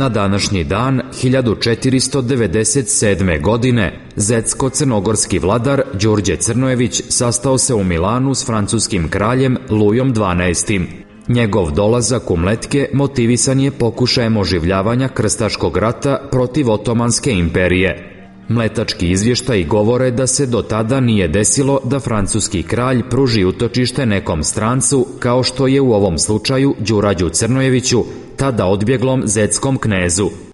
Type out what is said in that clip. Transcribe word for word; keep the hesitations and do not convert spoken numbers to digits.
Na današnji dan hiljadu četiristo devedeset sedme. godine zetsko-crnogorski vladar Đurđe Crnojević sastao se u Milanu s francuskim kraljem Lujom dvanaestim. Njegov dolazak u Mletke motivisan je pokušajem oživljavanja krstaškog rata protiv Otomanske imperije. Mletački izvještaji govore da se do tada nije desilo da francuski kralj pruži utočište nekom strancu, kao što je u ovom slučaju Đurađu Crnojeviću, tada odbjeglom zetskom knezu.